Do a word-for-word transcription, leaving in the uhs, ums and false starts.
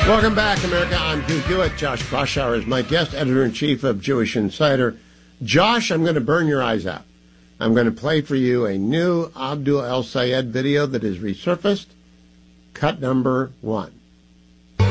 Welcome back, America. I'm Hugh Hewitt. Josh Kraushaar is my guest, editor-in-chief of Jewish Insider. Josh, I'm going to burn your eyes out. I'm going to play for you a new Abdul El Sayed video that is resurfaced. Cut number one.